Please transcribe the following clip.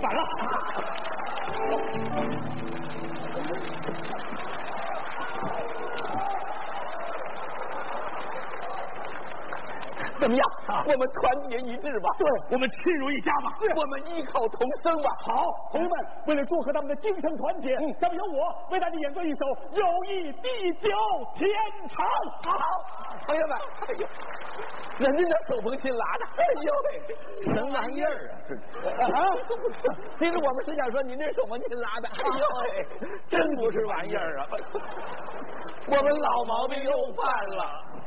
反了。 怎么样？我们团结一致吧。 对，我们亲如一家吧。 是，我们异口同声吧。 好，同志们，为了祝贺他们的精神团结，下面由我为大家演奏一首《友谊地久天长》。 好，朋友们，哎呦，人家那手风琴拉的，哎呦喂，什么玩意儿啊？其实我们是想说，你那手风琴拉的，哎呦喂，真不是玩意儿啊！我们老毛病又犯了。